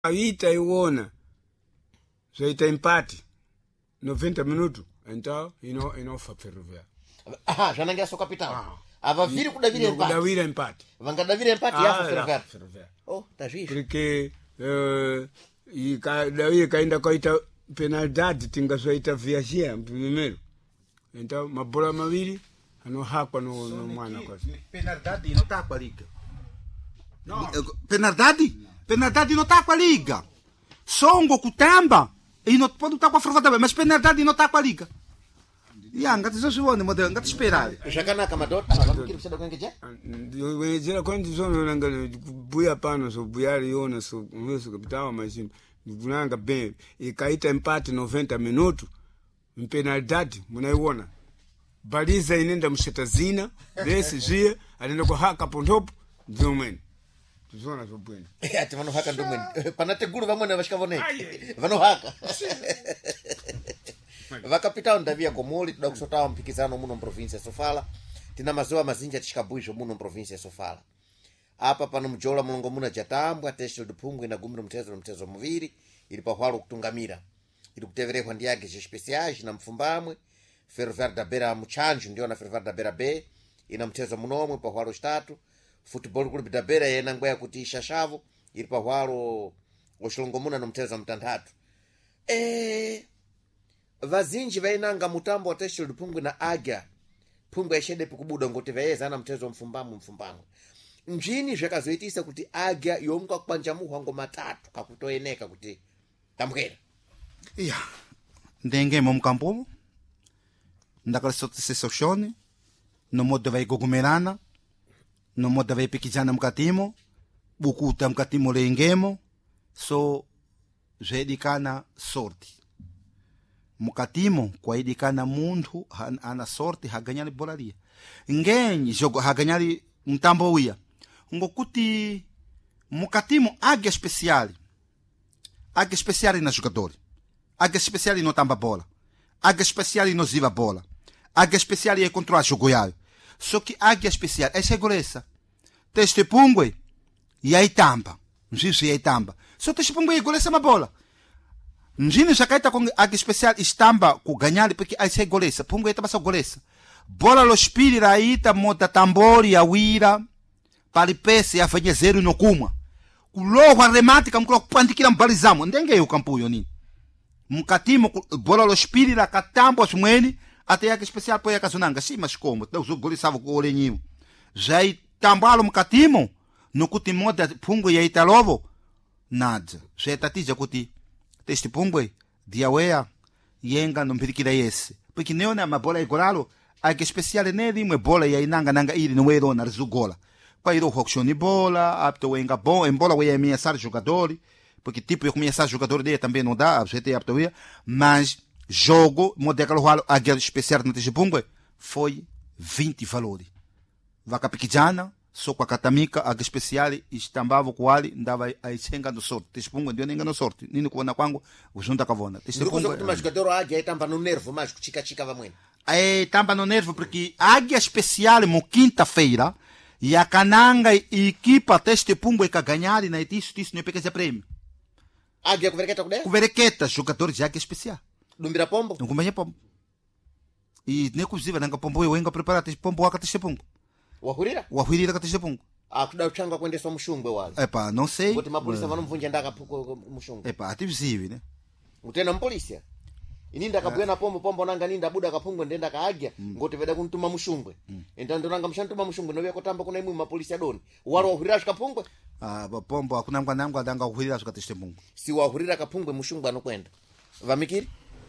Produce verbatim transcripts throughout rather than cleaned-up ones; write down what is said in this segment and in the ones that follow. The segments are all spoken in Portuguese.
Aita iwona. So ita empate. noventa minutos. Então, ino ino fa Ferroviário. Aha, já nangia so capital. Ah. Ava vire kudavira empate. Kudavira empate. Vangadavira empate ah, ya Ferroviário. Ferroviário. Oh, tá justo. Porque uh, e daí ainda coita penalidade tinga só ita viajar primeiro. Então, uma bola maviri ano hakwa no no mwana kwa. Penalidade não tá com a liga. Não. Penalidade? Penalidade não tá com a liga. Songo kutamba e não pode estar com a Ferroviário, mas penalidade não tá com a liga. Ya ngati zozvione modelo ngati esperali. Zvakanaka madota avamukiri kusada kwengeje? Wenzera kwandi zono nanga buya pano so buyari yona so mweso kapitao machine. Bunanga bem ikaita empate noventa minutos. Penalidade munaiona. Baliza inenda mshetazina, besi jia, alenda kwa haka pontopo, zomweni. Tuzona zobweni. Eh, ati vano haka ndomweni. Panate guru vamwene vashikavone. Vano haka. Vakapitao ndavia komoli tuda kusotawa mpikizano muno provinsia ya Sofala. Tina mazoa mazinja tishikabuisho muno provinsia ya Sofala. Apa pano mjola mulongo muna jatambwa tesho dupungu ina gumiro mtezo mtezo mviri ili pa hwalo kutungamira. Ili kuteverekwa ndiage jespeciage na mfumbamwe. Ferroviário da Beira Muchanjo ndio na Ferroviário da Beira B ina mchezo munomwe pa hwalo statu. Football Club da Beira yena ngwaya kuti shashavo ili pa hwalo oshilongomuna no mchezo mtandatu. Eh vazinji vainanga mutambo wa tesho dupungu na aga pungu ya shede pikubuda ngoti vayeza na mchezo mfumbamu mfumbamu njini zvakazoitisa kuti aga yomka kupanja muhwango matatu kakutoeneka kuti tamukera iya ndengemo mkampo ndakalisotise soshoni no modo vai gogumerana no modo vai pikijana mkatimo bukuta mkatimo lengemo so zvedikana sorti mukatimo kwaidikana muntu ana sorti haganyali bolaria ngenyi jogo haganyali mtambo uya ngokuti mukatimo águia especial águia especial na jogador águia especial no tamba bola águia especial no ziva bola águia especial é controlar jogo yayo só que águia especial é segurança teste pungwe e aí tamba njisu e aí tamba só teste pungwe e golesa uma bola njini jakaita com águia especial estamba com ganhar porque aí se golesa pungwe taba só golesa bola lo spiri raita mota tambori ya wira palipese afanye zero no kuma kuloho arremate kamkula kupandikira mbalizamo ndenge yo kampuyo nini mukatimo bola lo spiri la katambo asumweni até yake especial po yakazonanga si mas como dá o gol savo com orenho já tambalo mukatimo no kuti moda pungo ya italovo nada já tatija kuti teste pungo diawea yenga no mpirikira esse porque neona ma bola igolalo ake especial nedi mwe bola ya inanga nanga iri no wero na rizugola pa iro roxoni bola apto wenga bom em bola we ameaçar jogador porque tipo eu começar jogador dele também não dá você apto we mas jogo modelo halo aquele especial no tejibungwe foi vinte valores vaca pequena só com a catamika a especial estambava com ali ndava aí senga do sorte tejibungwe ndio ninga no sorte nini kuona kwangu uzunda kavona tejibungwe mas jogador águia aí tamba no nervo mas chica chica va muito aí tamba no nervo porque águia especial mo quinta-feira e a cananga e equipa teste pungwe ka ganhar na isso isso não pequeno prêmio águia com verqueta com dele com verqueta jogadores de águia especial Lumbira pombo? Não comia pombo. E nem coziva, nanga pombo eu venga preparar tes pombo aka tes pombo. Wahurira? Wahurira ka tes pombo. Ah, kuda uchanga kwende só mushungwe wale. Epa, não sei. Bote mapolisa vano mvunja ndaka puko mushungwe. Epa, ativizivi, né? Utena mpolisia. Ininda kabwena pombo pombo nanga ninda buda kapungwe ndenda kaagya mm. Ngote veda kuntuma mushungwe. Mm. Entando nanga mshantuma mushungwe no yakotamba kuna imu mapolisia doni. Waro wahurira kapungwe? Ah, pombo akuna mwa nanga danga wahurira ka tes pombo. Si wahurira kapungwe mushungwe anokwenda. Vamikiri?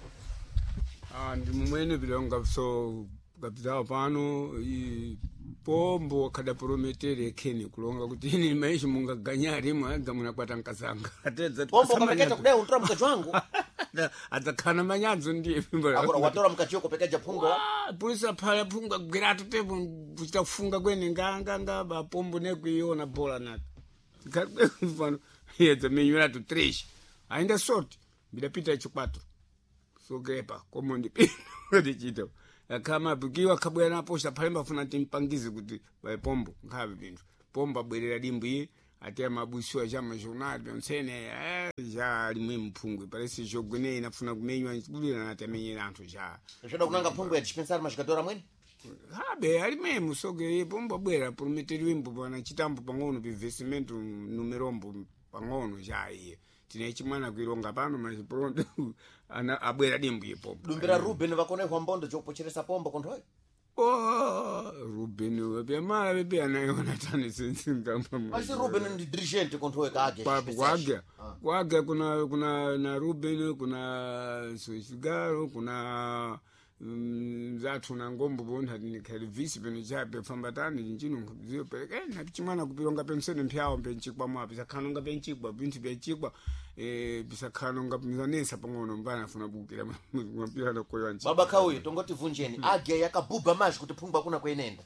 Ah, ndi mumwene bilonga so kapitao pano i pombo kada prometere keni kulonga kuti ini maishi munga ganyari mwaga munakwata nkazanga atedza pombo kameketa kudai untora mkacho wangu atakana manyanzo ndiye akora watora mkachoko pekeja pungo polisa phala punga gwerato tepo kufunga kweni nganga ngaba pombo nekuiona bola nati kadwe pano yedza menyura to trash ainda sorti bidapita chikwatro sogepa komo ndipino ndichito kama bukiwa kabwera napo shapalemba funa timpangize kuti vai pombo ngabe bintu pombo abwerera dimbu iye até mabusiwa já majornal pensene eh já ali mesmo phungwe parece jogo nem inafuna kumenywa chibulira na tamenyera anthu já zvoda kunanga phungwe ya dispensar mazvikadora amweni habe ali mesmo soke pombo bwera prometeriwimbo pana chitambo pang'ono pa investment numerombo pang'ono já iye tine chimwana kuironga pano mas pronto ana abwera dimbu ipo dumbira Ruben vakone hwambondo chopocheresa pombo konthoyo oh Ruben bemala bebe anayona tani sensingamba asi Ruben ndi dirigent konthoyo kage papo kwage kwage kuna kuna na Ruben kuna Sosigaro kuna um, zathu na ngombo bonha ni service beno chape fambatani njino zio peleka na chimwana kupironga pensene mpyawo mpenchikwa mwapi sakhanonga penchikwa bintu penchikwa eh bisakhanonga mizanesa pang'ono mbana afuna bukira mapira na koyo anchi baba kauyo tongoti vunjeni age yakabuba maji kuti phungwe kuna kwenenda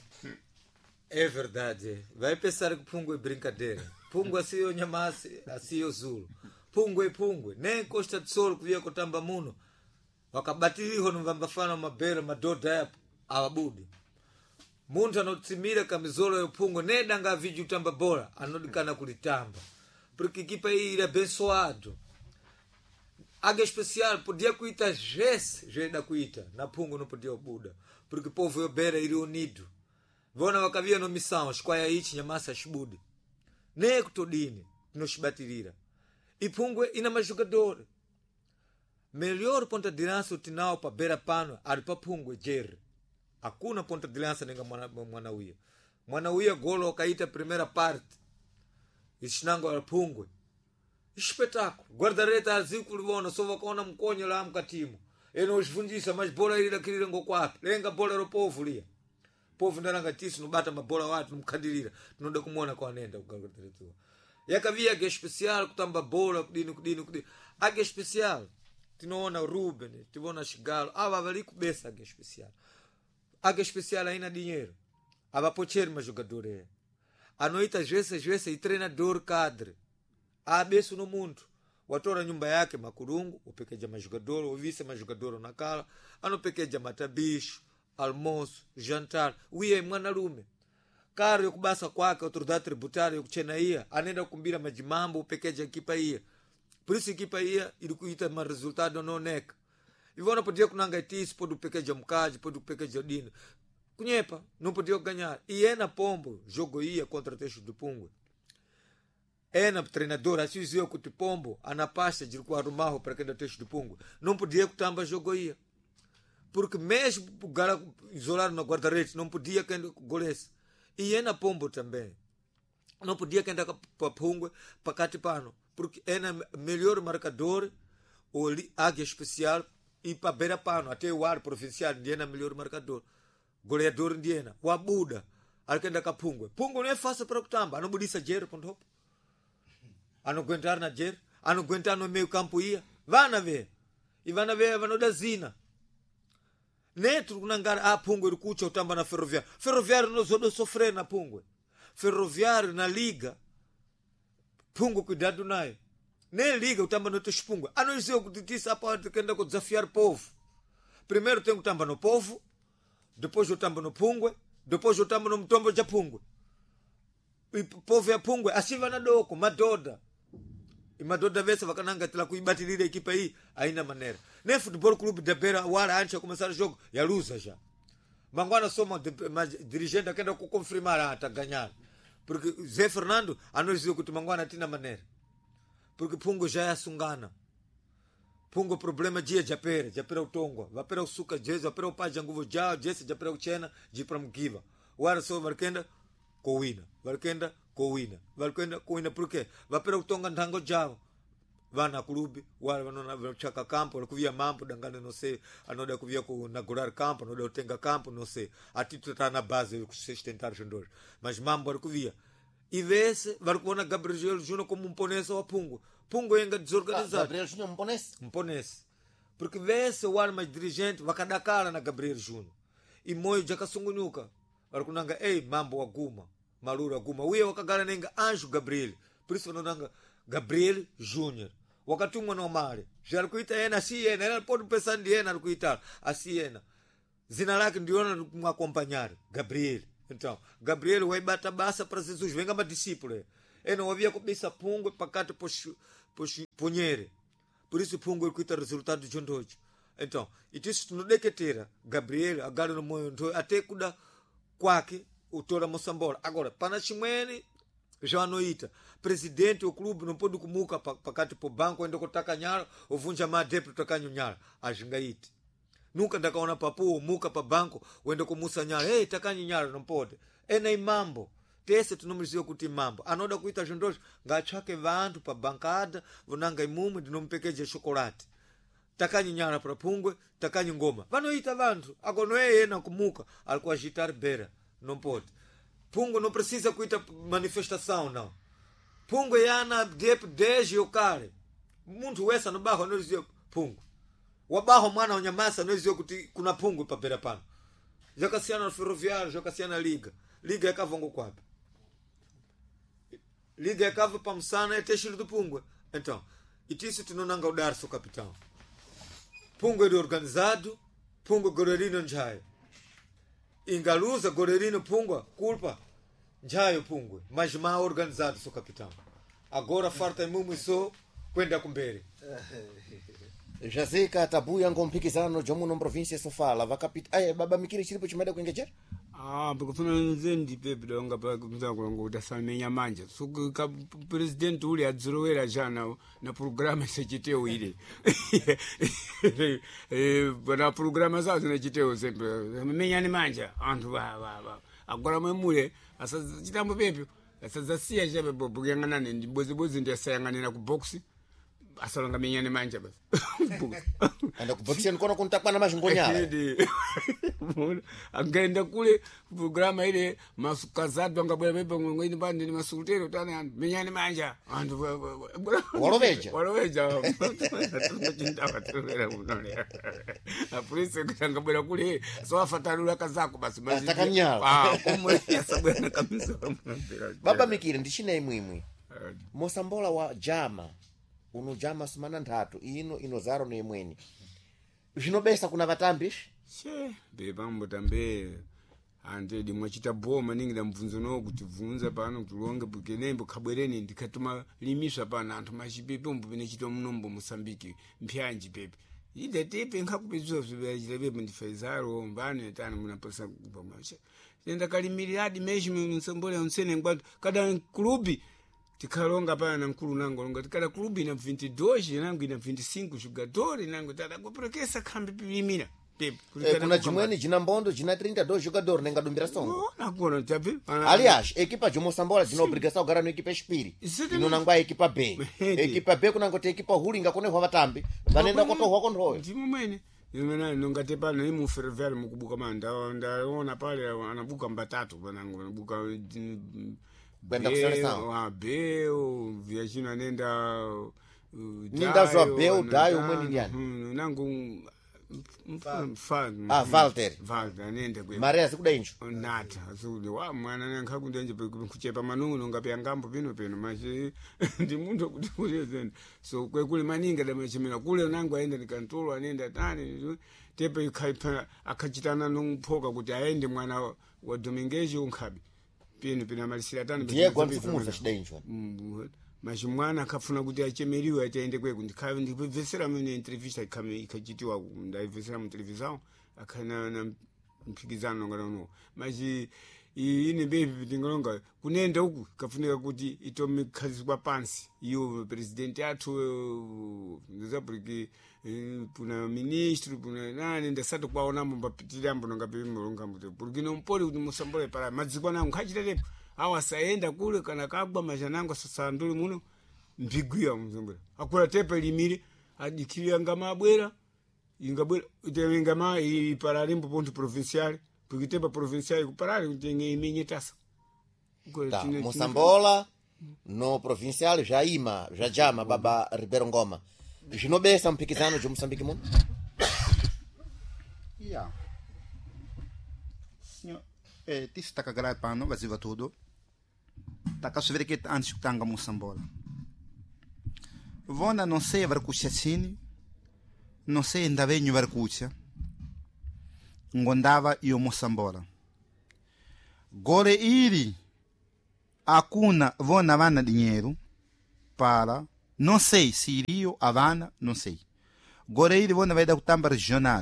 É verdade. Vai pensar que Pungo é brincadeira. Pungo assim o Nhamasse, assim o Zulu. Pungo é Pungo. Nem Costa de Sol que via com Tambamuno. Wakabatiliho no Vambafana Mabera Madoda ya Awabudi. Muntu anotsimira kamizolo ya Pungo ne danga viju tamba bora anodikana kulitamba. Porque equipa aí é abençoado. Águia especial podia cuitar jesse, jeito da cuita. Na Pungo não podia o Buda. Porque o povo eu bera iria unido. Vona wakavia no missão, esquaia ichi nyamasa shibudi. Ne kutodini, no shibatirira. E Pungwe ina majogador. Melhor ponta de lança utinao pa beira pano, ari pa Pungwe jer. Hakuna ponta de lança nenga mwanauia. Mwanauia golo kaita primeira parte. Ishinango al Pungwe. Espetáculo. Guardareta azikuli vona, só vakona mkonyo lá mkatimu. Eno usvundisa, mas bola ili lakili lengo kwapi. Lenga bola ro povo lia. Povo ndaranga tisu nubata mabola watu numkandirira tunoda kumwona kwa nenda kugagatiritua yakavia age especial kutamba bola kudini kudini kudini age especial tinoona Ruben tivona Shigalo ava vali kubesa age especial age especial haina dinheiro ava pocher majogador anoita jese jese e treinador cadre abesu no mundo watora nyumba yake makurungu upekeja majogador ovise majogador nakala anopekeja matabicho almoço, jantar, uia mwanalume karo yokubasa kwake autoridade tributária yokuchena ia anenda kumbira majimambo upekeja ekipa ia por isso ekipa ia ilikuita ma resultado no neka ivona podia kunanga itisi pode upekeja mkaji pode upekeja dino kunyepa não podia ganhar e ena pombo jogo ia contra o Teixo do Pungwe ena treinador assim dizia que o pombo anapasta de arrumarro para aquele Teixo do Pungwe não podia kutamba jogo ia porque mesmo o cara isolado no guarda-redes não podia que golesse e é na pombo também não podia que andar para Pungwe para Catipano porque é na melhor marcador o águia especial e para beira pano até o ar provincial é na melhor marcador goleador indiana o abuda alque andar para Pungwe Pungwe não é fácil para o tamba não budissa jer ponto a não aguentar na jer a não aguentar no meio campo ia vá na ver e vá na ver vá no da zina Netro kunangara a Pungwe rukucha utamba na ferroviário. Ferroviário não zodo sofrer na Pungwe. Ferroviário na liga. Pungwe cuidado nayo. Nem liga utamba no Teixo Pungwe. A não dizer que titisa apa que anda com desafiar povo. Primeiro tem que utamba no povo, depois utamba no Pungwe, depois utamba no mtombo de Pungwe. E povo ya Pungwe assim vai na doko, madoda. E madoda vesa vakananga tila kuibatilira equipa aí ainda maneira. Nem futebol clube de Beira wala antes de começar o jogo ya lusa já. Mangwana soma dirigente akenda ku confirmar ata ganhar. Porque Zé Fernando anozio que Mangwana tina maneira. Porque Pungo já é sungana. Pungo problema dia japera, japera o tongo, vapera o suca jez, vapera o pai janguvo já, jez japera o chena, de pramkiva. Wara so varkenda kowina. Varkenda kowina. Varkenda kowina por quê? Vapera o tonga ndango jao. Vana clube, wala vanona chaka campo, kuvia mampo dangane no sei, anoda kuvia ku inaugurar campo, anoda utenga campo, não sei. Atito tá na base que vocês tentaram jundor. Mas mambo kuvia. E vê-se, vai kuona Gabriel Júnior como um ponense ao Pungo. Pungo ainda desorganizado. Gabriel Júnior um ponense? Um ponense. Porque vê-se o ar mais dirigente, vai cada cara na Gabriel Júnior. E moio já kasungunuka. Vai kunanga, ei, mambo aguma, malura aguma. Uia wakagala nenga anjo Gabriel. Por isso não Gabriel Júnior. Wakati umwe no mare. Já alikuita ena si ena. Ena pode pensar de ena alikuita. Assim ena. Zina lake ndiona kumacompanhar. Gabriel. Então, Gabriel vai bater basta para Jesus. Venga uma discípula. ena wavia kubisa Phungwe pakati ponyere, por isso Phungwe kuita resultado chondocho. Então itiso tinodeketera Gabriel agora no moyo ndo até kuda kwake utora Mosambola. Agora pana chimweni já anoita presidente o clube não pode kumuka pakati po banco ende kutaka nyara uvunja madepo tutakanyo nyara ajingaiti nunca ndakaona papu muka pa banco uende kumusa nyara hey takanyi nyara não pode ena imambo tese tunomizio kuti mambo anoda kuita jondosho ngachake vantu pa bancada vunanga imumu ndinompekeje chocolate takanyi nyara para Phungwe takanyi ngoma vanoita vantu agono yeye na kumuka alikuwa agitar beira não pode. Phungwe não precisa kuita manifestação não. Phungwe yana depo desde o cara muntu wesa no barro não dizia Phungwe wabarro mwana unyamasa não dizia kuti kuna Phungwe pa beira pano jokasiana no ferroviário jokasiana liga liga yakavongo kwapi liga yakava pa msana eteshilo do Phungwe. Então itiso tinonanga udarso capitão Phungwe de organizado Phungwe gorerino njaya ingaluza gorerino Phungwe culpa njayo Phungwe mas mal organizado seu capitão agora farta mumu isso kwenda kumbere Jazika tabuya ngompikisano jomu no província Sofala vakapita ay baba mikiri chilipo chimada kuengeje ah bekufuna nzendi pepe donga pa kumza kulongo utasamenya manja so ka president uli adzirowera jana na programa sechiteo ile eh bana programa za zinachiteo sempre menyani manja antu ba ba agora mwemule asa chitambo pepe asa zasia jabe bobo kuyangana ndi bozi bozi ndi asayanganira ku box asalonga menyani manja basi anda ku box nkono kuntakwana mashingonyala angaenda kule programa ile masukazado angabwera pepe ngwini bandi ni masultero tana menyani manja antu waloveja waloveja tunachindawa tuwera munone apolisi kutangabwera kule so afatalula kazako basi maji takanyala ah kumwe yasabwera kabisa baba mikiri ndichina imwimwi Mosambola wa jama uno jama sumana ndatu ino inozaro no imweni zvinobesa kuna vatambishi she bebambo tambe ande dimwachita boma ningi da mvunzo no kuti vunza pano tulonge bukenembo kabwereni ndikatuma limisha pana antu machipepe mbo benechito mnombo Mosambiki mpyanji pepe ide tepe ngakupezwa zvibajira pepe ndifaizaro mbane tana munapasa kubomasha nenda kalimiradi meshi Mosambola unsene ngwatu kada klubi tikalonga pana na mkulu nango longa tikala klubi na vinte e dois nango ina vinte e cinco jogadores nango tada kuprokesa kambi pilimira pepe eh, kuna jimweni jina mbondo jina trinta e dois jogadores nenga dumbira songo no nakona tabe aliás equipa de Mosambola zina obrigação agora no equipa espiri ino nangwa equipa B equipa B kuna ngote equipa hulinga kone hwa vatambi vanenda koto hwa kondoyo ndimo mwene Yumena nongate pano imu ferroviário mukubuka manda ndaona pale anabuka mbatatu banango anabuka kwenda kuseleção ah beo viajina nenda ninda zwa beo dayo umwe ndiani nangu mfano ah Walter Walter nenda kwe Maria sikuda incho nata azuli wa mwana nanga kundenje kuchepa manungu ngapya ngambo pino pino maji ndi muntu kuti kule so kwe kule maninga da machimina kule nangu aenda nikantolo anenda tani tepe ikaipa akachitana nompoka kuti aende mwana wa Domingues unkabi pino pina malisira tani ndiye kwa mfumuza shida incho maji mwana akafuna kuti achemeriwe ataende kwe ndikavi ndivesera mune entrevista ikame ikachitiwa ndaivesera mu television akana na mpikizano ngano maji ine bebi tingalonga kunenda uku kafunika kuti itome khazikwa pansi iyo president yathu nzabriki puna ministro puna nani ndasato kwaona mbapitira mbono ngabe mulonga mbuto burkino mpoli kuti Mosambola para madziko nangu khachiterepo awa saenda kule kana kagwa majanango sasa nduli muno mbiguya Mosambola akula tepe limire adikira ngamabwera ingabwera itengama iparalimbo ponto provincial porque tempo provincial kuparali kutenge imenye tasa tá Mosambola no provincial já ima já jama baba Ribeiro Ngoma zvinobesa mpikizano de Moçambique muno yeah senhor eh tisi takagara pano vaziva tudo takasuvere que antes kutanga Mosambola vona não sei varkucha chini não sei ndavenyu varkucha ngondava iyo Mosambola gore iri hakuna vona vana dinheiro para, não sei se iriam Havana, não sei. Goreiri vona vai dar kutamba regional.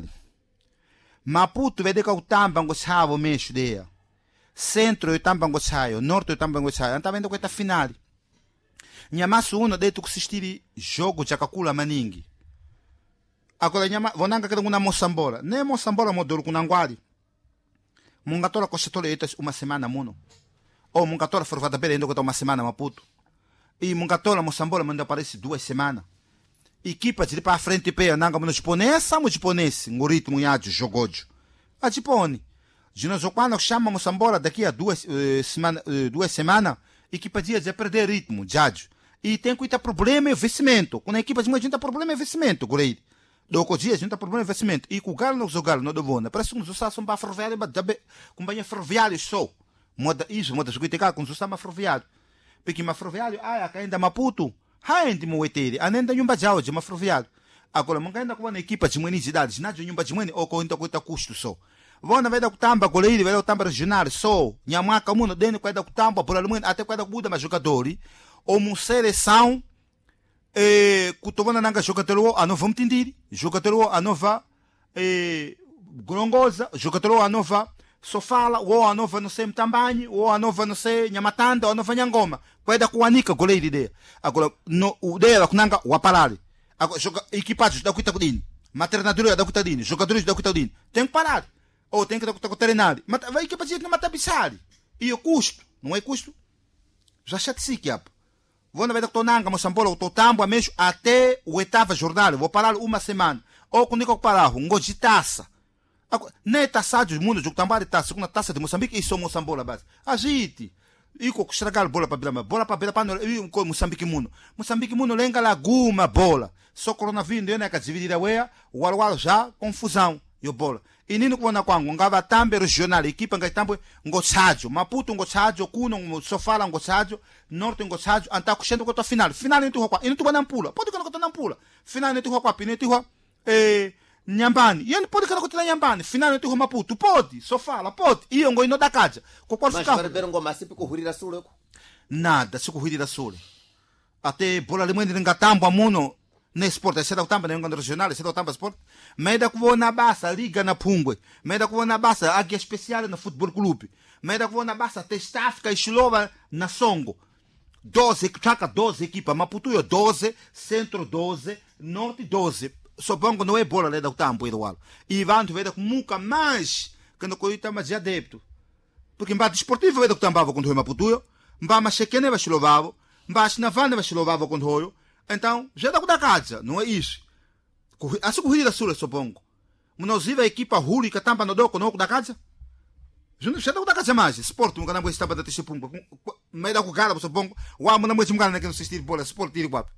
Maputo vai dar kutamba ngochavo mesho dea. Centro eu tamba ngochayo, norte eu tamba ngochayo. Anta vendo kweta finali. Nyamasu uno detu kusistiri jogo chakakula maningi. Agora nyama vonanga kada kuna Moçambola. Ne Moçambola modoro kuna ngwali. Mungatola koshatole etas uma semana muno. Ou mungatola forvada bela indo kota uma semana Maputo. E mungatola Moçambola manda parece duas semanas. Equipa de para frente pé nanga muno japonesa, mo japonês, no ritmo yajo jogojo. A Japone. De nós quando chama Moçambola daqui a duas uh, semana uh, duas semanas, equipa dia já perder ritmo, jajo. E tem que ter problema de investimento. Quando a equipa de gente tem problema de investimento, goreiro. Doco dia a gente tem problema de investimento. E com o galo não jogar não devona. Parece que nos usados são para ferroviário, mas também companhia ferroviária só. Moda isso, moda seguinte cá com os usados ferroviário. Porque uma ferroviário, ah, ainda Maputo, ainda moetere, ainda nyumba jao de uma ferroviário. Agora, mas ainda com uma equipa de municipalidade, nada de nyumba de mani ou com ainda com custo só. Vona vai dar kutamba goleiro, vai dar kutamba regional só. Nyamaka muno dentro vai dar kutamba por ali até vai dar muda mais jogadores. Ou uma seleção eh kutovana nanga jogador a nova mtindiri, jogador a nova eh grongosa, jogador a nova sofala, ou a nova não sei mtambanyi, ou a nova não sei nyamatanda, ou a nova nyangoma. Vai dar kuanika goleiro ideia. Agora no o dela kunanga wapalali. Agora joga equipados da kuita kudini, maternadora da kuita dini, jogadores da kuita dini. Tem que parar. Ou tem que dar kuita treinado. Mas vai equipa de não matar bisari. E o custo, não é custo? Já chate-se que apa. Vou na verdade tonanga Moçambola o totambo mesmo até o oitava jornal. Vou parar uma semana. Ou quando eu parar um gol de taça. Nem taça do mundo, jogo também de taça, segunda taça de Moçambique e só Moçambola base. Agite. E com estragar bola para Bilama, bola para Bilama, e com Moçambique mundo. Moçambique mundo lenga laguma bola. Só coronavírus eu não é dividir a ué, o alualo já confusão e o bola. E nino kuona kwangu ngava tambe regional equipa ngai tambo ngochajo Maputo ngochajo kuno sofala ngochajo norte ngochajo anta kushendo kota final final nitu kwa initu bana mpula pode kana kota nampula final nitu kwa pineti kwa eh Nyambani yani pode kana kota Nyambani final nitu Maputo pode sofala pode iyo ngo ino dakaja ko kwa Mas verbero ngoma sipi kuhurira sule ko nada sikuhurira sule até bola limwe ngatambo muno ne sport ese da tamba ne ngando regional ese da tamba sport meda kuona basa liga na Pungwe meda kuona basa águia especial na futebol clube meda kuona basa testafka e Shilova na Songo doze traca doze equipa Maputo yo doze centro doze norte doze sopongo não é bola le da tambo igual e vanto veda com nunca mais quando coita mais adepto porque mbate esportivo veda que tambava quando foi Maputo yo mba machekene va Shilovavo mba shinavane va Shilovavo quando hoyo. Então, já dá da casa, não é isso. A sua corrida sua, supongo. Nós vimos a equipa Huli que tampa no doco, não da casa. Já dá da casa mais. Sport, um canal que estava da Teixeira, mas dá com cara, supongo. O amo não é um cara que não assistir bola, Sport ir quap.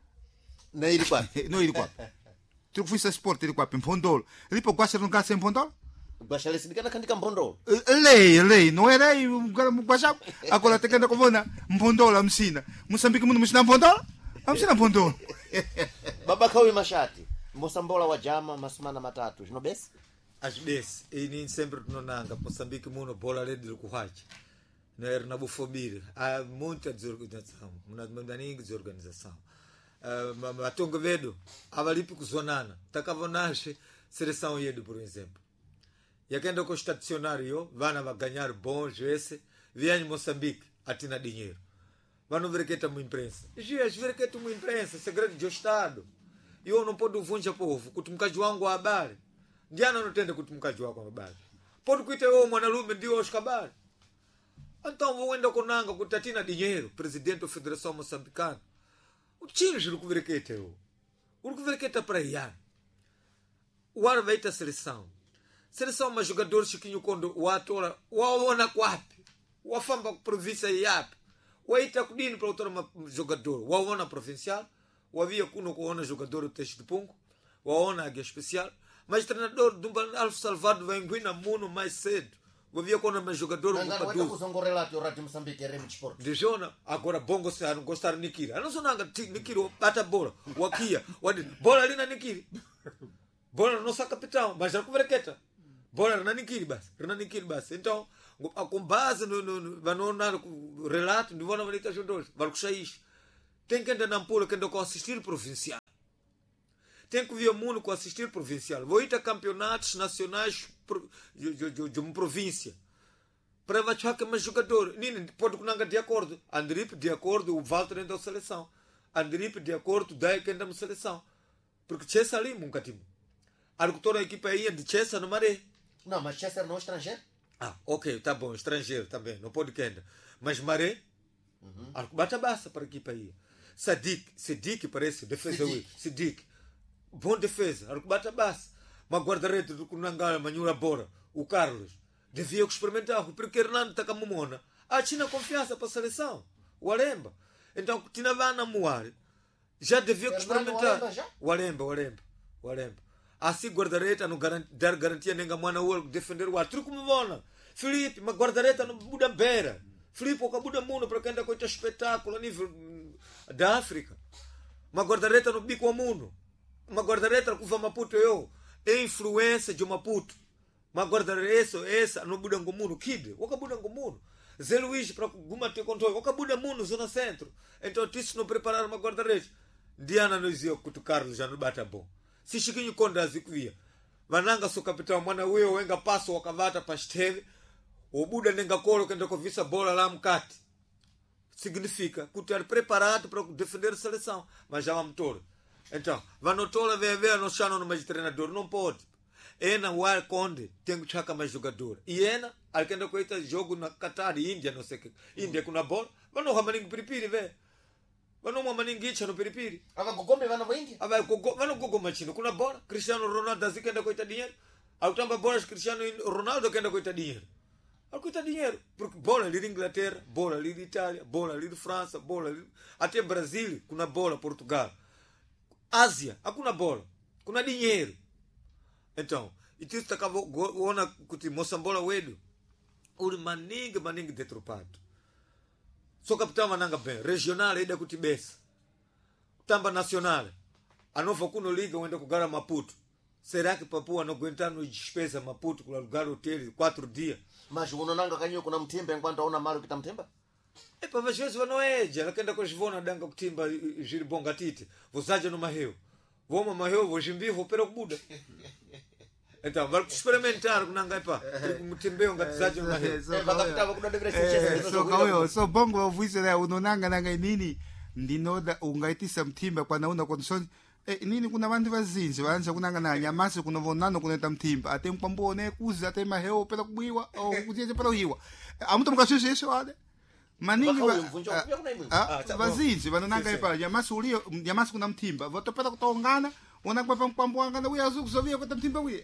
Não ir quap. Não ir quap. Tu fui a Sport ir quap em Pondol. Ele pode gostar de um cara em Pondol? Gostar de ficar na cantica em Pondol. Lei, lei, não é lei, um cara gostar. Agora tem que andar com vona, em Pondol, a missina. Moçambique mundo missina em Pondol? Amsina Pondol. Babakawi mashati. Moçambola wa jama masimana matatu. No bes? As bes. E nem sempre tunonanga Moçambique muno bola redi lukuhachi. Na era na bufobira. Há muita desorganização. Muna mandaninga desorganização. Matonga vedo. Avalipi kuzonana. Takavonashe seleção yedu, por exemplo. E aquendo com estacionário, vana va ganhar bons esse. Viene Moçambique. Atina dinheiro. Mas não veriqueta uma imprensa. Dias, veriqueta uma imprensa, segredo de Estado. E eu não posso vunja povo, kutumkaji wangu wa habari. Ndiana não tende kutumkaji wangu wa habari. Pode kuita eu mwanalume ndio os habari. Então vou enda konanga kutatina dinheiro, presidente da Federação Moçambicana. O tinge o veriqueta eu. O veriqueta para ian. O ar vai ter seleção. Seleção mas jogador chiquinho quando o ator, o aona quapi. O afamba província iapi. Waita kudini para outra jogador, waona provincial, wavia kuno kuona jogador o teste de pungo, waona águia especial, mas treinador do Alfa Salvador vai enguina muno mais cedo, wavia kuona mais jogador o Padu. Não usam correlato o rádio Moçambique é de esporte. Dijona agora bongo se não gostar nikiri, não só nanga nikiri bata bola, wakia, wadi bola ali na nikiri, bola não sa capitão, mas já converqueta, bola na nikiri bas, na nikiri bas, então com base no, no, no, no, no relato de Vona Vanita Jodós, vai sair. Tem que andar na Ampula, que anda com assistir provincial. Tem que vir o mundo com assistir provincial. Vou ir a campeonatos nacionais de, de, de, de uma província. Para vai que mais jogador. Ninguém pode não de acordo. Andripe de acordo, o Walter entra na seleção. Andripe de acordo, daí que entra na seleção. Porque Chessa ali, nunca tive. A toda a equipa aí de Chessa no Maré. Não, mas Chessa não é estrangeiro. Ah, ok, tá bom, estrangeiro também, não pode que ainda. Mas Maré, uhum. Bata basta para a equipa aí. Sadik, Sadik parece, defesa aí. Sadik, bom defesa, bata basta. Mas guarda-rede do Kunangala, Manhura Bora, o Carlos, devia experimentar, porque Hernando está com a Momona. Ah, tinha confiança para a seleção, o Alemba. Então, tinha vai na Moar, já devia experimentar. O Alemba, o Alemba, o Alemba. Assim, guarda-rede não dar garantia nem a mana o defender o ar. Truco me vona. Felipe, mas guarda-rede não muda beira. Filipe, o cabo da mundo para quem está com este espetáculo a nível da África. Uma guarda-reta no bico ao mundo. Uma guarda-reta que vai Maputo eu. É influência de Maputo. Uma guarda-reta essa no Budango Mundo. Kid, o cabo Budango Mundo. Zé Luís para Guma ter controle. O cabo da mundo, zona centro. Então, isso não preparar uma guarda-reta. Diana nos dizia que o Carlos já não bate bom. Se Chiquinho Conda Zikvia. Vananga sou capitão. Mana eu enga passo o cavata para esteve. O Buda nenga colo que anda com a bola lá mcate. Significa que tu é preparado para defender a seleção. Mas já vamos todo. Então, vai no tola ver ver no chão no mais treinador. Não pode. Ena o ar conde tem que chacar mais jogador. E ena, alguém anda com esse jogo na Qatar e Índia, não sei o que. Índia com a bola. Vai no ramaninho piripiri, velho. Vai no ramaninho guicha no piripiri. Agora Gogome vai na Índia? Vai no Gogome machino com a bola. Cristiano Ronaldo assim que anda com esse dinheiro. Ao tamba bola Cristiano Ronaldo que anda com esse dinheiro. Algo está dinheiro, porque bola ali de Inglaterra, bola ali de Itália, bola ali de França, bola ali... até Brasil, com a bola, Portugal. Ásia, com a bola, com a dinheiro. Então, e tu está acabou, ona, que Moçambola Wedo, o maninga, maninga detrupado. Só capitão mananga bem, regional, ainda com Tibesa. Tamba nacional, a nova cuno liga, ainda com o Gara Maputo. Será que Papua não aguentar nos despesa Maputo com lugar hotel quatro dias? Mas o Nonanga ganhou com a Mtimba enquanto a Ona Maru que está Mtimba? É para ver se não é, ela quer com os vona danga com timba e giro bom gatite. Você já não morreu. Vou uma morreu, vou jimbi, vou pero Buda. Então, vai experimentar com nanga pa. O timbe um gatizado não morreu. É, vai captar com a depressão. Só calma, só bom o vuise né, o Nonanga nanga nini ndinoda ungaitisa Mtimba kwa nauna condições. Eh, nini kuna vantu vazinji vanza kunanga na nyamasi kuna vonano kuna Mtimba ate mpambone kuzi ate maheo pela kuiwa au kuziye pela hiwa amuto mukasheshe eso ade maningi vazinji vanonanga ipa nyamasi ulio nyamasi kuna Mtimba voto pela kutongana ona kwa mpambo anga uya azu kusovia kwa Mtimba uya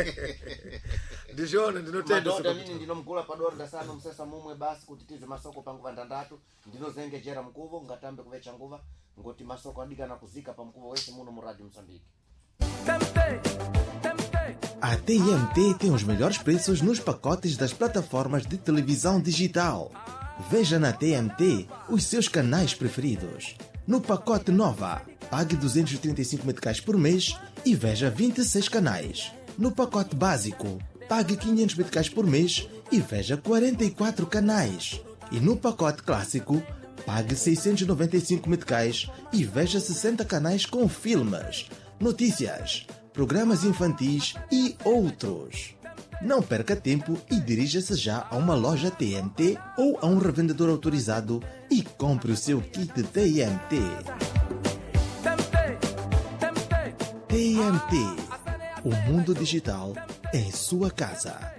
dijona ndinotenda so nini ndinomgula padoro dasano msesa mumwe basi kutitize masoko pangu vandandatu ndinozenge jera mkuvo ngatambe kuvecha nguva ngoti masoko adiga na kuzika pa mkuvo wese muno mu Radio Moçambique. A T M T tem os melhores preços nos pacotes das plataformas de televisão digital. Veja na T M T os seus canais preferidos. No pacote Nova, pague duzentos e trinta e cinco meticais por mês e veja vinte e seis canais. No pacote Básico, pague quinhentos meticais por mês e veja quarenta e quatro canais. E no pacote Clássico, pague seiscentos e noventa e cinco meticais e veja sessenta canais com filmes, notícias, programas infantis e outros. Não perca tempo e dirija-se já a uma loja T M T ou a um revendedor autorizado e compre o seu kit T M T. T M T. O mundo digital em sua casa.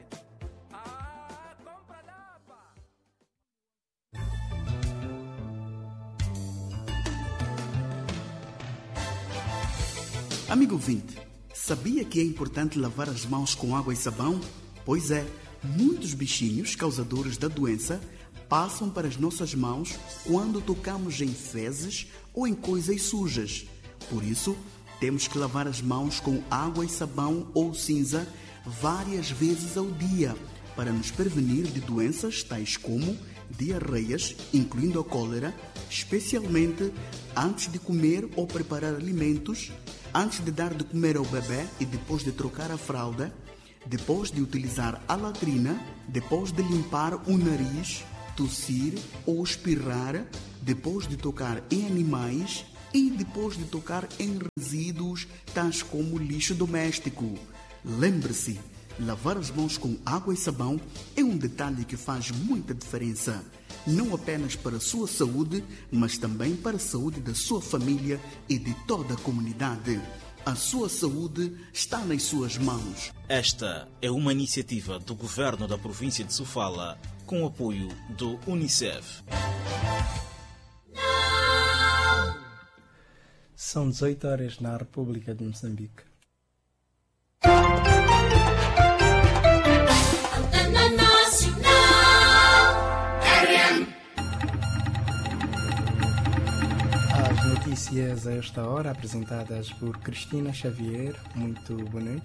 Amigo ouvinte, sabia que é importante lavar as mãos com água e sabão? Pois é, muitos bichinhos causadores da doença passam para as nossas mãos quando tocamos em fezes ou em coisas sujas. Por isso, temos que lavar as mãos com água e sabão ou cinza várias vezes ao dia para nos prevenir de doenças tais como diarreias, incluindo a cólera, especialmente antes de comer ou preparar alimentos, antes de dar de comer ao bebê e depois de trocar a fralda, depois de utilizar a latrina, depois de limpar o nariz, tossir ou espirrar, depois de tocar em animais e depois de tocar em resíduos tais como lixo doméstico. Lembre-se, lavar as mãos com água e sabão é um detalhe que faz muita diferença, não apenas para a sua saúde, mas também para a saúde da sua família e de toda a comunidade. A sua saúde está nas suas mãos. Esta é uma iniciativa do Governo da província de Sofala, com apoio do Unicef. São dezoito horas na República de Moçambique. As notícias a esta hora, apresentadas por Cristina Xavier. Muito boa noite.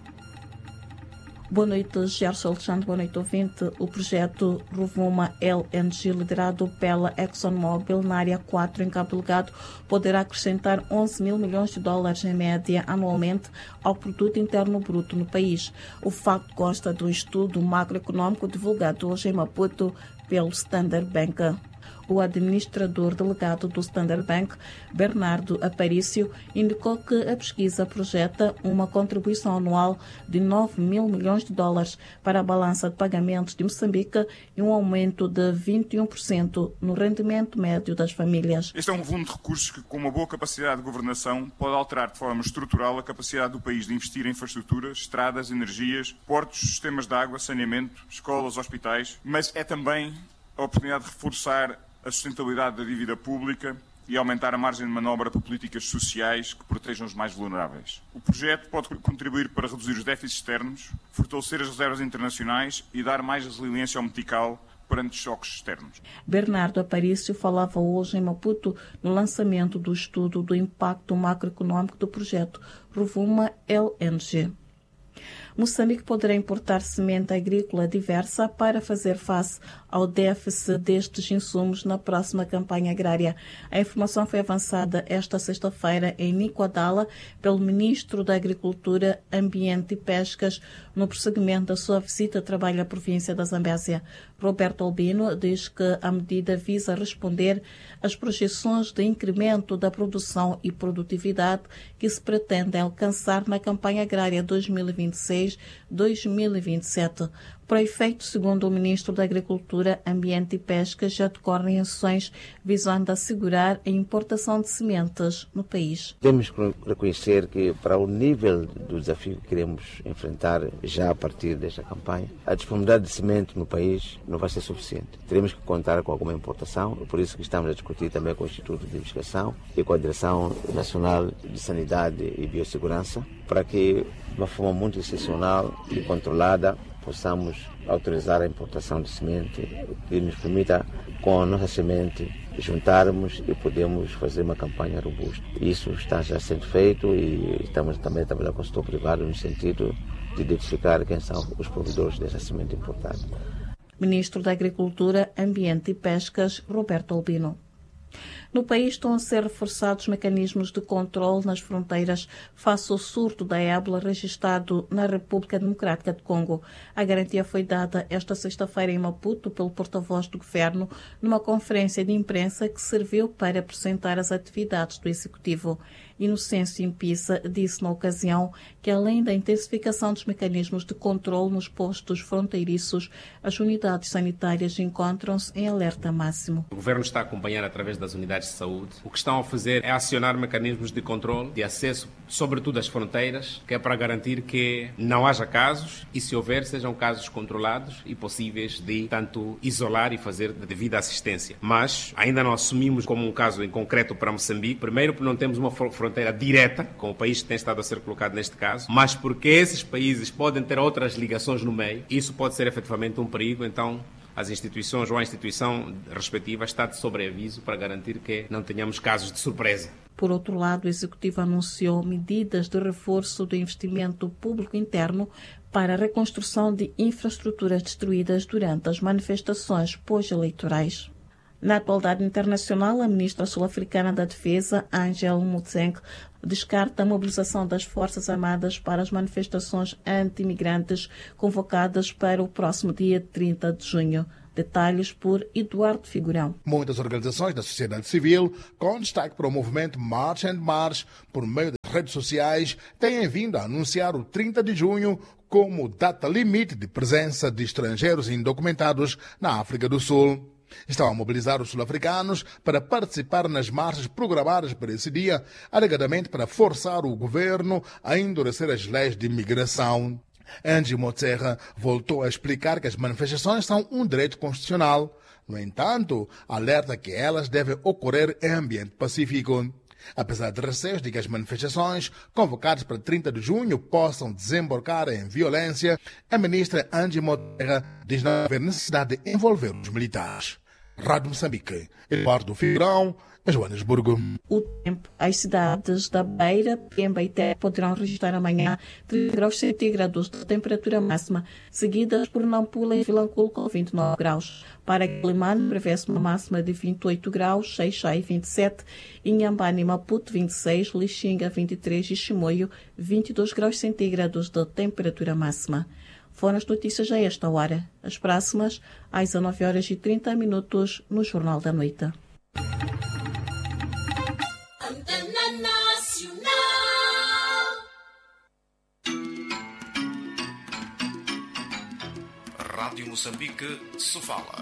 Boa noite, Gerson Alexandre. Boa noite, ouvinte. O projeto Rovuma L N G, liderado pela ExxonMobil na área quatro em Cabo Delgado, poderá acrescentar onze mil milhões de dólares em média anualmente ao produto interno bruto no país. O facto consta do estudo macroeconômico divulgado hoje em Maputo pelo Standard Bank. O administrador delegado do Standard Bank, Bernardo Aparício, indicou que a pesquisa projeta uma contribuição anual de nove mil milhões de dólares para a balança de pagamentos de Moçambique e um aumento de vinte e um por cento no rendimento médio das famílias. Este é um volume de recursos que, com uma boa capacidade de governação, pode alterar de forma estrutural a capacidade do país de investir em infraestruturas, estradas, energias, portos, sistemas de água, saneamento, escolas, hospitais, mas é também a oportunidade de reforçar a sustentabilidade da dívida pública e aumentar a margem de manobra para políticas sociais que protejam os mais vulneráveis. O projeto pode contribuir para reduzir os déficits externos, fortalecer as reservas internacionais e dar mais resiliência ao metical perante choques externos. Bernardo Aparício falava hoje em Maputo no lançamento do estudo do impacto macroeconômico do projeto Rovuma L N G. Moçambique poderá importar semente agrícola diversa para fazer face ao déficit destes insumos na próxima campanha agrária. A informação foi avançada esta sexta-feira em Nicoadala pelo Ministro da Agricultura, Ambiente e Pescas no prosseguimento da sua visita a trabalho à província da Zambésia. Roberto Albino diz que a medida visa responder às projeções de incremento da produção e produtividade que se pretende alcançar na campanha agrária dois mil e vinte e seis dois mil e vinte e sete. Para efeito, segundo o Ministro da Agricultura, Ambiente e Pesca, já decorrem ações visando assegurar a importação de sementes no país. Temos que reconhecer que, para o nível do desafio que queremos enfrentar já a partir desta campanha, a disponibilidade de semente no país não vai ser suficiente. Teremos que contar com alguma importação, por isso que estamos a discutir também com o Instituto de Investigação e com a Direção Nacional de Sanidade e Biossegurança, para que, de uma forma muito excepcional e controlada, possamos autorizar a importação de semente que nos permita, com a nossa semente, juntarmos e podemos fazer uma campanha robusta. Isso está já sendo feito e estamos também a trabalhar com o setor privado no sentido de identificar quem são os provedores dessa semente importada. Ministro da Agricultura, Ambiente e Pescas, Roberto Albino. No país estão a ser reforçados mecanismos de controle nas fronteiras face ao surto da ébola registrado na República Democrática do Congo. A garantia foi dada esta sexta-feira em Maputo pelo porta-voz do governo numa conferência de imprensa que serviu para apresentar as atividades do Executivo. Inocêncio Impisa disse na ocasião que, além da intensificação dos mecanismos de controle nos postos fronteiriços, as unidades sanitárias encontram-se em alerta máximo. O governo está a acompanhar através das unidades de saúde. O que estão a fazer é acionar mecanismos de controle, de acesso, sobretudo às fronteiras, que é para garantir que não haja casos e, se houver, sejam casos controlados e possíveis de, tanto, isolar e fazer de devida assistência. Mas ainda não assumimos como um caso em concreto para Moçambique, primeiro porque não temos uma fronteira direta com o país que tem estado a ser colocado neste caso, mas porque esses países podem ter outras ligações no meio, isso pode ser efetivamente um perigo, então as instituições ou a instituição respectiva está de sobreaviso para garantir que não tenhamos casos de surpresa. Por outro lado, o Executivo anunciou medidas de reforço do investimento público interno para a reconstrução de infraestruturas destruídas durante as manifestações pós-eleitorais. Na atualidade internacional, a ministra sul-africana da Defesa, Angela Motshekga, descarta a mobilização das Forças Armadas para as manifestações anti-imigrantes convocadas para o próximo dia trinta de junho. Detalhes por Eduardo Figurão. Muitas organizações da sociedade civil, com destaque para o movimento March and March, por meio das redes sociais, têm vindo a anunciar o trinta de junho como data limite de presença de estrangeiros indocumentados na África do Sul. Estão a mobilizar os sul-africanos para participar nas marchas programadas para esse dia, alegadamente para forçar o governo a endurecer as leis de imigração. Angie Motserra voltou a explicar que as manifestações são um direito constitucional. No entanto, alerta que elas devem ocorrer em ambiente pacífico. Apesar de receios de que as manifestações convocadas para trinta de junho possam desembocar em violência, a ministra Angie Motserra diz não haver necessidade de envolver os militares. Rádio Moçambique, Eduardo Figurão, Joanesburgo. O tempo. As cidades da Beira, Pemba e Tete poderão registrar amanhã trinta graus centígrados de temperatura máxima, seguidas por Nampula e Vilanculo com vinte e nove graus. Para Quilimane, prevê-se uma máxima de vinte e oito graus, Xai-Xai vinte e sete, Inhambane e Maputo vinte e seis, Lixinga vinte e três e Chimoio vinte e dois graus centígrados de temperatura máxima. Foram as notícias a esta hora. As próximas, às dezenove horas e trinta minutos, no Jornal da Noite. Rádio Moçambique, Sofala.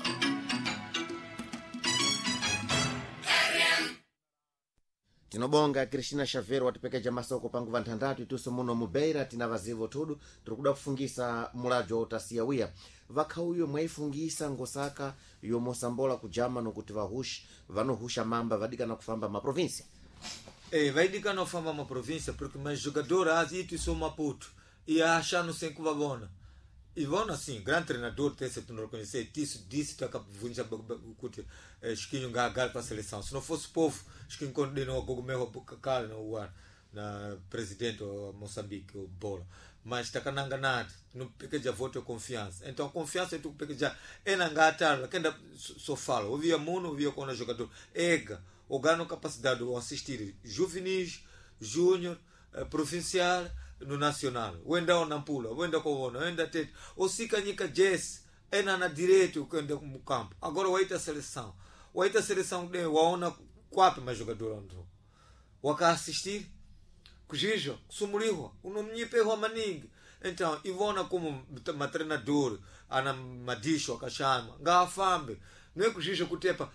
tinobonga Cristina Xavier watipekeja masoko pangu vanthandatu ituso muno mubeira tina vazivo tudu turikuda kufungisa mulajo utasiyawiya vakhauyo mwaifungisa ngosaka yomosambola kujama nokuti vahushi vanohusha mamba vadikana kufamba maprovinsia. Eh, vaidikana kufamba maprovinsia porque mais jogadora azitu iso Maputo e achando sem kuvavona. Ivona, assim, grande treinador, tem se tu não reconhecer, isso disse que acaba de vunja esquinho gagal para a seleção. Se não fosse o povo, esquinho condenou o cogumelo cara no ar, na presidente do Moçambique, o Bola. Mas está cananga nada, não peca de voto e confiança. Então, confiança é tu peca já, é na gata, que ainda só fala, ouvia muno, ouvia com o jogador, ega, o ganho capacidade de assistir juvenis, júnior, provincial, no nacional, wenda onampula, wenda koona, wenda tete, o sika nika jazz, ena na direito wenda no campo. Agora o a seleção, o a seleção de waona quatro mais jogadores andro. Waka assistir, kujijo, sumuliho, unomnyi peho maningi. Então, ivona como uma treinador, ana madisho akashama, ngafambe, não é kujijo kutepa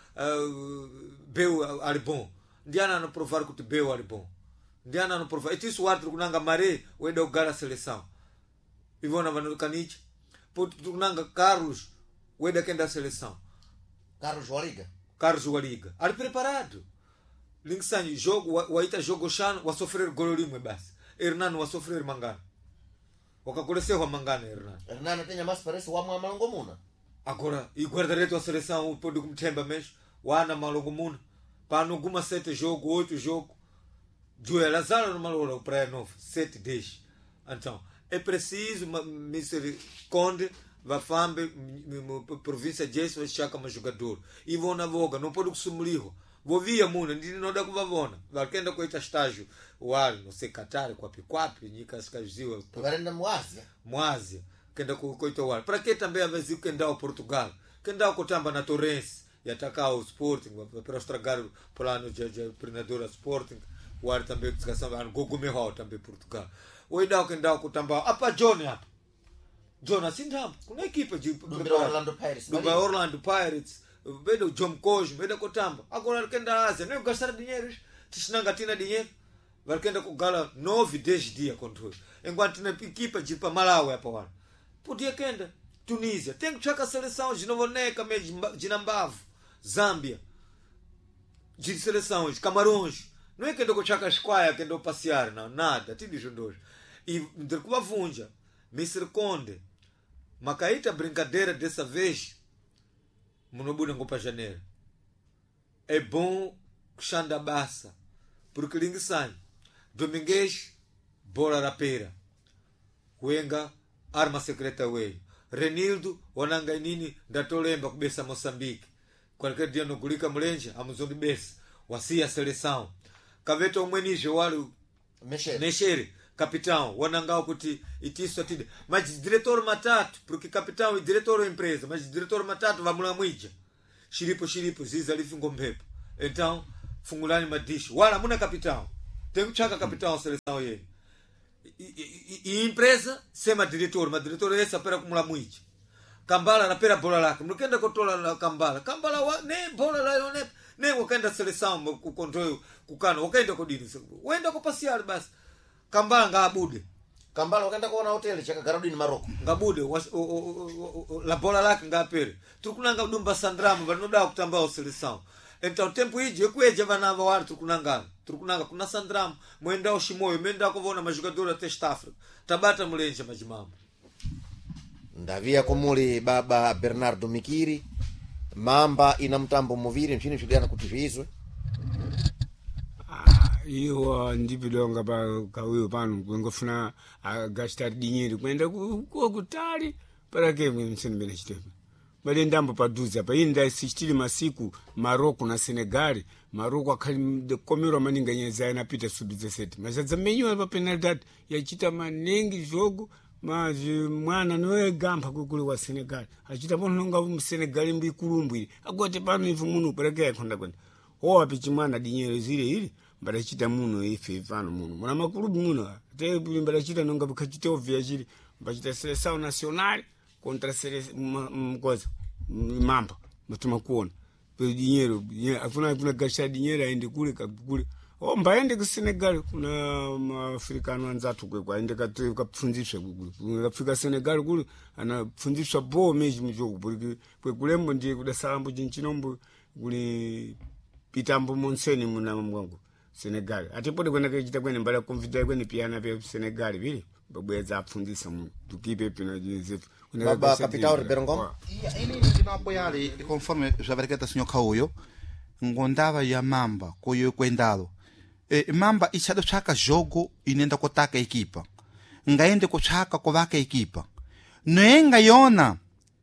beu alibon. Ndiana no provar kuti beu alibon. Ndiana no provar. E isso o outro kunanga maré, o enda ugara seleção. Ivona vanu kanich. Por kunanga Carlos, o enda kenda seleção. Carlos Waliga. Carlos Waliga. Ali preparado. Linksanyi jogo, o aita jogo chano, o sofrer gololimwe basi. Hernano o sofrer mangana. Wakakoleseu mangana Hernano. Hernano tenha mais parece o amo malongomuna. Agora, e guarda-reto a seleção, o poder como temba mesmo, o ana malongomuna. Para não alguma sete jogo, oito jogo. Joel Lazaro no malora o praia novo, sete, dez. Então, é preciso, mister Conde, Vafambe, província de Jesus, vai achar como jogador. E vou na voga, não pode sumulirro. Vou via muna, não dá com vavona. Vai querer com esse estágio, o ar, não sei, Qatar, com a Piquapi, Nica Escazil. Agora ainda Moásia. Moásia, quem dá com o ar. Para que também a vez quem dá o Portugal? Quem dá o Tamba na Torrense e atacar o Sporting, para estragar o plano de treinador Sporting. O ar também descansava, o Gogumehau também Portugal. O Idao que dá o Tamba, apa Johnny apa. John assim dá, com a equipa de do Orlando Pirates. Do Orlando Pirates, veio John Cojo, veio com Tamba. Agora ele quer dar Ásia, não gastar dinheiro, se não gatina dinheiro. Vai querer com gala nove, dez dias contra. Enquanto na equipa de Malawi apa lá. Podia querer Tunísia, tem que checar a seleção de Novo Neca, de Nambavu, Zâmbia, de seleções, Camarões. Não é que eu chaca esquaia, que eu passear, não, nada, tudo isso dois. E de uma vunja, mister Conde, macaíta brincadeira dessa vez, monobuda com janeiro. É bom que chanda bassa, porque lingue sai. Domingues, bola rapeira. Huenga, arma secreta wei. Renildo, wanangainini, da tolemba kubesa Moçambique. Qualquer dia no Gulika Mulenja, a musão de besa, o assim a seleção. Caveta umwenije wali Mexere. Mexere capitão wanangao kuti itiso atide mas diretor matatu porque capitão e diretor empresa mas diretor matatu vamula mwija shiripo shiripo ziza lifingo mpepo então fungulani madishi wala muna capitão tem kuchaka capitão seleção yeye e empresa sema diretor mas diretor essa pera kumula mwija Kambala na pera bola lake mlukenda kotola na Kambala Kambala wa ne bola la ne ne wakenda seleção ku control kukana wakenda kodini wenda kupasial basi Kambala ngabude Kambala wakaenda kuona hoteli chaka Garodini Maroko ngabude was, o, o, o, o, la bola lake ngapere tukunanga udumba sandramu vanoda kutamba seleção então tempo ije kweje vanava wali tukunanga tukunanga kuna sandramu mwenda ushimoyo menda kuvona majogadora test Africa tabata mulenje majimambo ndavia komuli baba Bernardo Mikiri mamba ina mtambo muviri mchini chudiana kutivizwe iwa ndipidonga pa kawiyo pano kwengofuna agashita dinyeri kwenda kutali para ke msenbena chitepe bali ndambo paduza pa inda sichitili masiku Maroko na Senegal Maroko akali de komero maninga nyeza na pita subize seti mashaza menyo pa penalty yachita manengi jogo maji mwana noe gamba kukuli wa Senegal achita bono nga mu Senegal mbi kulumbwi agote pano ifu munu para ke konda kwenda o apichi mwana dinyeri zile ile barachita muno ife vano muno mwana makulubu muno te barachita nonga bukachite ovya chiri bachita seleção nacional contra seleção mkoza mamba mutuma kuona pe dinheiro afuna kuna gasha dinheiro aende kule kule o mbaende ku Senegal kuna africano anzatu kwe kwa ende kapfunziswa kule Afrika Senegal kule anapfunziswa bo meji mjogo porque kwe kulembo ndiye kudasalambo jinchinombo kule pitambo monseni muna mwangu Senegal atipode kwenda kachita kwene mbala konvita kwene piana pe Senegal bili babweza apfundisa mu tukipe pina Joseph baba capitão Ribeirão Gomes ini ndinapoyali conforme já verketa senhor Kauyo ngondava ya mamba koyo kwendalo e, mamba ichado chaka jogo inenda kotaka ekipa ngaende kochaka kovaka ekipa noenga yona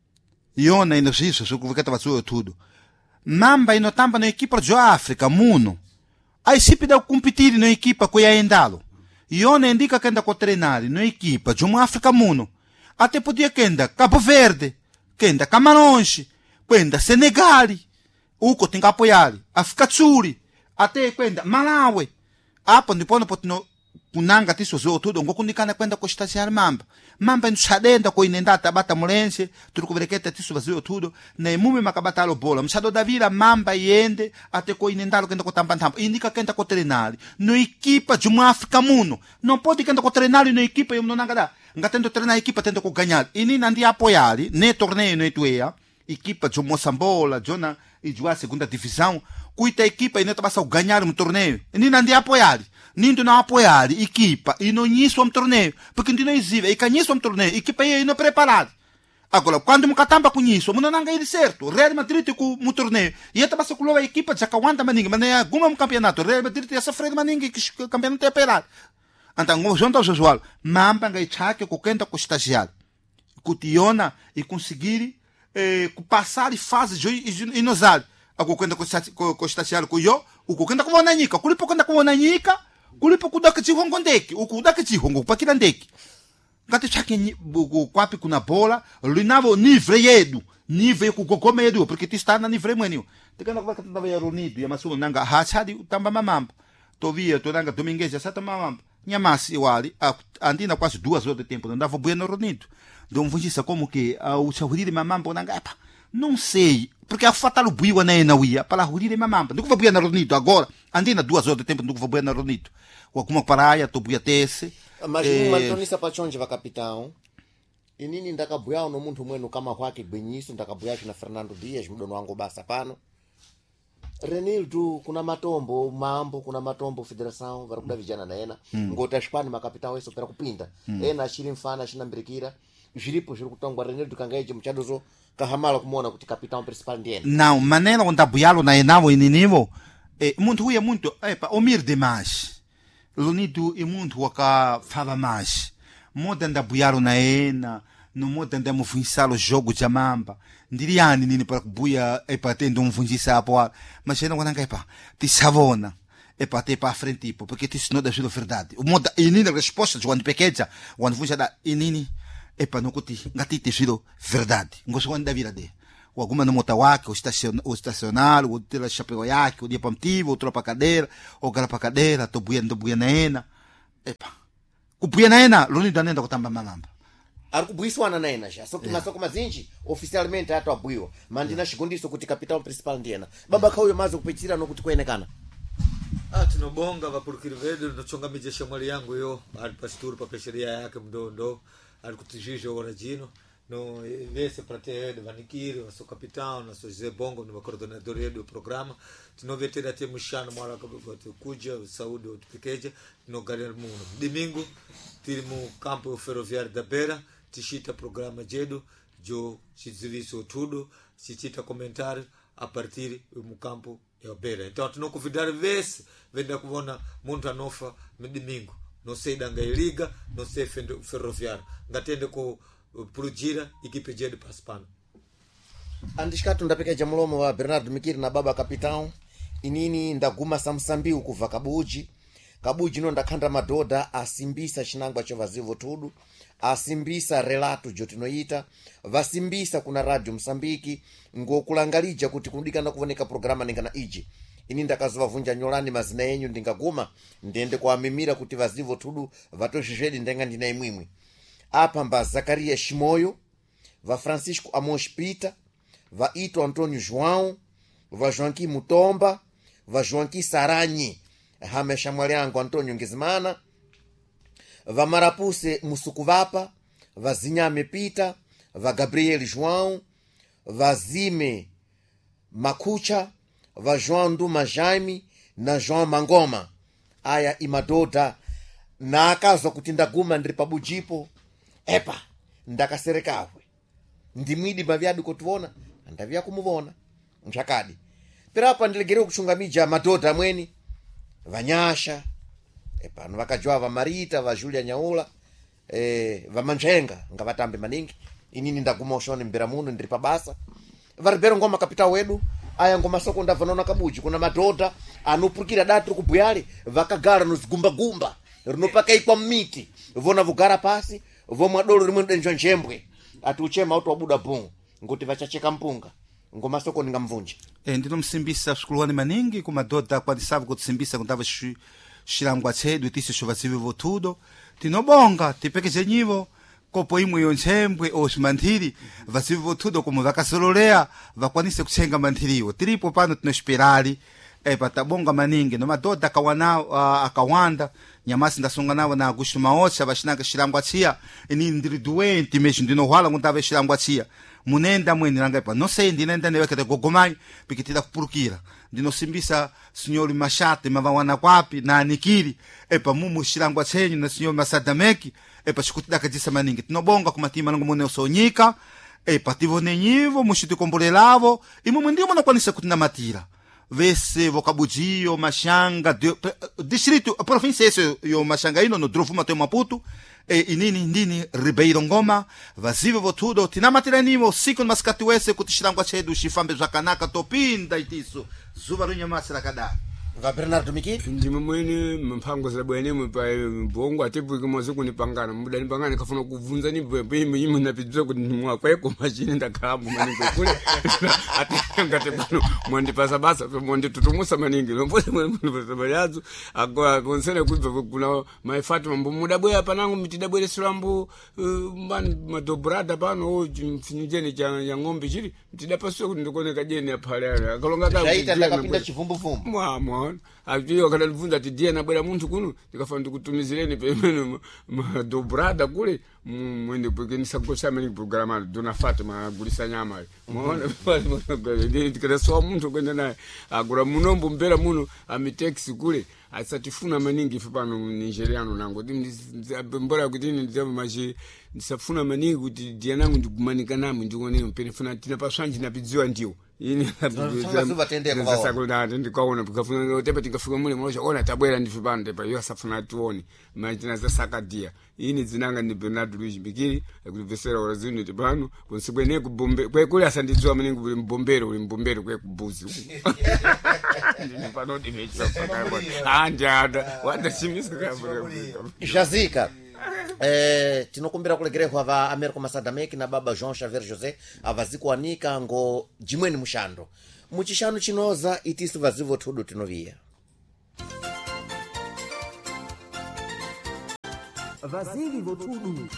yona inosiso sukuveketa vatsuyo tudo mamba inotamba na ekipa jo África muno aí se pida competir na equipa com yaendalo yona indica que anda com treinar na equipa de uma África muno até podia que anda Cabo Verde que anda Camarões kwenda Senegal uko tinga apoiar África Tsuri até kwenda Malawi apo ndipo potino kunanga tiso zo tudo ngokunikana kwenda ko estagiar mamba mamba nshadenda ko inenda tabata mulense turi kuvereketa tiso vazio tudo na mume makabatalo bola mshado davira mamba yende até ko inenda kenda ko tamba ntambo indika kenda ko treinar no equipa de uma África muno não pode kenda ko treinar no equipa eu não nangada ngatendo treinar a equipa tendo ko ganhar ini nandi apoiar ne torneio no etuea equipa de Moçambola jona e de a segunda divisão cuita equipa ineta basta ganhar um torneio ini nandi apoiar nindo não apoiar equipa e não nisso um torneio porque não existe e canhisso um torneio equipa aí não preparada agora quando mukatamba com isso não nanga ele certo Real Madrid com um torneio e até basta colocar a equipa já kawanda maninga mas é algum campeonato Real Madrid já sofreu maninga que o campeonato é pelado então o junto ao usual mamba ngai chaque com quem tá com estagiário com tiona e conseguir eh, passar e fase e nosal agora quando com estagiário com eu o quando com vonanica kulipo quando com vonanica kulipo kudaka chihongo ndeki ukudaka chihongo pakila ndeki ngati chake kwapi kuna bola linavo nivre yedu nivre kugogoma yedu porque tista na nivre mwenio tikana kwa tava ya ronido ya masulo nanga hachadi tamba mamamba tovia to nanga domingues sata mamamba nyamasi wali andina quase duas horas de tempo não dava bueno ronido então vujisa como que o chahuriri mamamba nanga epa não sei porque a fatalo buiwa na enawia para huriri mamamba nunca vou na ronido agora andina duas horas de tempo nunca vou na ronido alguma praia to buia tese mas eh... maltonisa pachonje va capitão e nini ndakabuya no muntu mwenu kama kwake gbenyiso ndakabuya na Fernando Dias mdono wangu basa pano Renildo kuna matombo mambo kuna matombo federação varukuda vijana na ena mm. ngota Spani makapitão isso para kupinda mm. ena ashiri mfana ashina mbirikira jiripo jiri kutongwa Renildo kangaije mchadozo kahamala kumuona kuti capitão principal ndiena não maneira onde abuyalo na enavo ininivo eh, muntu huya muito epa omir demais Lunido e muito waka fala mais moda nda buyaro na ena no moda nda mufungisalo jogo de mamba ndiriani nini para buia e para tendo um fungisa apoa mas não quando epa ti savona epa até para a frente tipo porque isso não dá a verdade o modo inini resposta quando pequena quando você dá inini epa não kuti ngati tecido verdade ngosto quando da vida de alguma no moto wake o estacion o estacionar o tela chapéu yake o dia pamtivo o tropa cadeira o gala para cadeira to buiando buianaena epa o buianaena luni danenda kutamba mamamba arikubuiswana naena já só que mas só como azinji oficialmente ato abuiwa mandina chigundiso kuti capital principal ndiena baba kauyo mazo kupitira no kuti kuenekana ah tinobonga vapurukiri vedu nochonga mije shamwali yangu yo ali pasturu pa pesheria yake mdondo ali kutijisho ora jino no vese prate de vanikiri no capitão no José Bongo no coordenador do programa tinovetera te mushano mara kabote kuja saúde o pequeja no galera mundo domingo timo campo ferroviário da Beira tishita programa jedo jo chiziviso tudo chichita comentário a partir do campo e Beira então tino convidar vese venda kuona mundo anofa domingo no sei danga liga no sei ferroviário ngatende ko purujira equipe de Paspano andishikatu ndapekeja mlomo wa Bernardo Mikiri na baba capitão inini ndaguma samsambiu kuva kabuji kabuji no ndakhanda madoda asimbisa chinangwa cho vazivo tudo asimbisa relato jotinoita vasimbisa kuna radio Msambiki ngokulangalija kuti kundikana kuoneka programa ningana iji ini ndakazovavunja nyolani mazina yenyu ndingaguma ndende kuamimira kuti vazivo tudo vatoshishedi ndenga ndina imwimwi apa mba Zakaria Shimoyo va Francisco Amos Pita va Ito Antônio João va Joaquim Mutomba va Joaquim Saranyi hame shamwaliango Antônio Ngizimana va Marapuse Musukuvapa va Zinyame Pita va Gabriel João va Zime Makucha va João Nduma Jaime na João Mangoma aya imadoda na akazo kuti ndaguma ndiri pabujipo epa ndakaserekavwe ndimwidi mavyadu kotuona ndavya kumuvona mchakadi pirapa ndilegere kuchunga mija madodha mweni vanyasha epa vakajwa va Marita va Julia Nyaula eh va Manjenga ngavatambe maningi inini ndaguma ushone mbira muno ndiri pabasa varibero ngoma kapita wedu aya ngoma soko ndavanaona kabuji kuna madodha anopurukira datu kubuyale vakagara nozigumba gumba rinopaka ikwa miti vona vugara pasi vomwe dolo rimwe denjwa njembwe atuchema auto wabuda bungu ngoti vachacheka mpunga ngoma soko ningamvunja e ndinomsimbisa skulwani maningi kumadoda kwadisavu kutsimbisa kundava shilangwa chedu itisi shovazivivo tudo tinobonga tipekeje nyivo kopo imwe yonchembwe oshimanthiri vazivivo tudo como vakasololea vakwanise kuchenga manthiriwo tilipo pano tinoshipirali epa tabonga maningi nomadoda akawana uh, akawanda nyamasi ndasunga nawo na Augusto Maosha vashinanga shilangwa chia ini ndiri doente mesmo ndinohwala kuntava shilangwa chia munenda mweni langa epa não sei ndinenda newekete gogomai pikitira kupurukira ndinosimbisa senhor Machate mavawana kwapi na anikiri epa mumu shilangwa chenyu na senhor Masadameki epa chikutidakadzisa maningi tinobonga kumatima nango mune usonyika epa tivonenyivo muchitikombolelavo imwe ndimo nakwanisa kutinamatira vese vokabudio mashanga de, distrito província esse yo mashanga ino no Drofuma tem Maputo e inini ndini Ribeiro Ngoma vazive votudo tinamatira nimo siku maskatuese kutishirangwa chedu shifambe zvakanaka topinda itiso zuva runyamasa kada va Bernardo Mikiri ndimo mwene mpango za bwene mpa bongo atepu kimozo kunipangana muda nipangana kafuna kuvunza ni bwe mimi napidza kuti mwakwe ko machine ndakamu maningi kule atengate bano mwandi pasa basa mwandi tutumusa maningi lompoze mwandi pasa bayazu agwa konsene kuiva kuna maifatu mambo muda bwe hapa nangu mitida bwe sulambu mbani madobrada pano mfinijeni ya ngombe chiri mitida paso ndikone kajeni apale akalonga ka shaita ndakapinda chivumbu vumbu mwa mwa akiyo kana livunza tidia na bwela muntu kuno ndikafana ndikutumizireni pemene madobrada kule mwende porque nisakosha mani programa dona Fatima gulisa nyama muona ndikira so muntu kwenda naye agura munombo mbera muno amitaxi kule asatifuna maningi ife pano Nigeriano nango mbora kuti ndizama maji ndisafuna maningi kuti dia nangu ndikumanika nami ndikone mpene funa tina paswanji napidziwa ndiwo ini sasa kuna ndikaona bukafuna otepa tikafika mule mosha ona tabwera ndife pande pa yo safuna tuone maji na saka dia ini zinanga ni Bernardo Luigi Bikiri akulivesera orazini tibano konsibwene kubombe kwe kule asandidzwa mningi uli mbombero uli mbombero kwe kubuzi ndi pano ndimecha pakabo anjada wanda chimisa kabura Jazika eh tinokumbira kulegerehwa va America Masadameki na baba Jean Xavier José avazikuanika ngo jimweni mushando muchishano chinoza itisu vazivo tudu tinovia vazivi votudu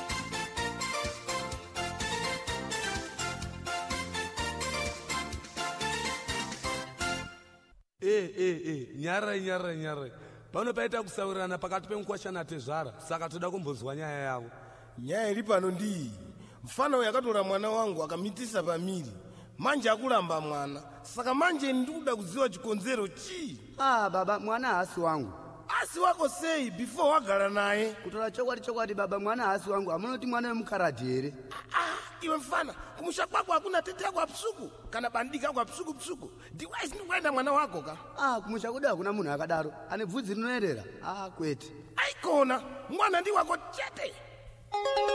eh eh eh nyara nyara nyara pano paita kusaurirana pakati pemkwashana tezvara saka toda kumbozwa nyaya yavo. Nyaya iri pano ndii mfana uyu akatora mwana wangu akamitisa pamiri manje akulamba mwana saka manje ndikuda kuziwa chikonzero chii. Ah baba mwana haasi wangu. Asi wako sei before wagara naye kutora chokwadi chokwadi baba mwana haasi wangu amunoti mwana wemukarati here. Ah iwe mfana kumusha kwako hakuna tete yako apsuku kana bandika yako apsuku psuku ndiwise ndikuenda mwana wako ka. Ah kumusha kuda hakuna munhu akadaro ane bvudzi rinoerera. Ah kwete aikona mwana ndi wako chete.